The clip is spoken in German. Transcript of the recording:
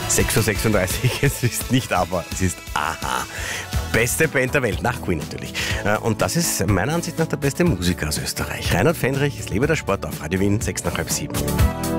6.36 Uhr, es ist nicht aber, es ist aha. Beste Band der Welt, nach Queen natürlich. Und das ist meiner Ansicht nach der beste Musiker aus Österreich. Reinhard Fendrich, es lebe der Sport auf Radio Wien, 6 nach halb 7.